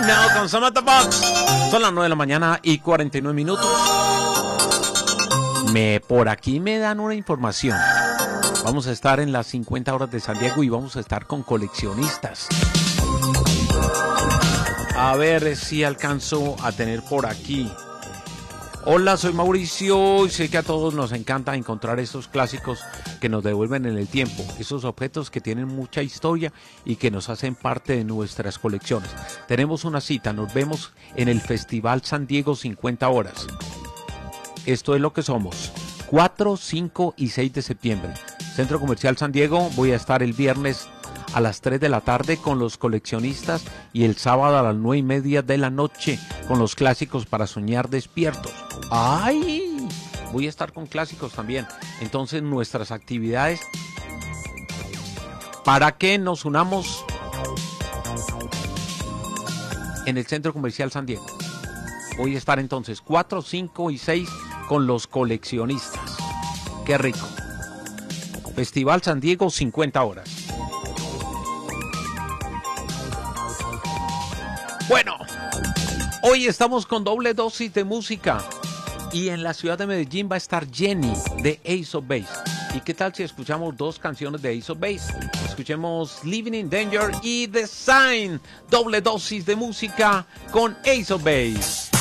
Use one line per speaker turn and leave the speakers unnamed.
Now con Samantha Fox. Son las 9 de la mañana y 49 minutos. Por aquí me dan una información. Vamos a estar en las 50 horas de San Diego y vamos a estar con coleccionistas. A ver si alcanzo a tener por aquí. Hola, soy Mauricio y sé que a todos nos encanta encontrar esos clásicos que nos devuelven en el tiempo, esos objetos que tienen mucha historia y que nos hacen parte de nuestras colecciones. Tenemos una cita, nos vemos en el Festival San Diego 50 horas. Esto es lo que somos, 4, 5 y 6 de septiembre. Centro Comercial San Diego, voy a estar el viernes a las 3 de la tarde con los coleccionistas y el sábado a las 9:30 de la noche con los clásicos para soñar despiertos. ¡Ay! Voy a estar con clásicos también. Entonces nuestras actividades para que nos unamos en el Centro Comercial San Diego. Voy a estar entonces 4, 5 y 6 con los coleccionistas. ¡Qué rico! Festival San Diego 50 horas. Bueno, hoy estamos con doble dosis de música y en la ciudad de Medellín va a estar Jenny de Ace of Base. ¿Y qué tal si escuchamos dos canciones de Ace of Base? Escuchemos Living in Danger y The Sign. Doble dosis de música con Ace of Base.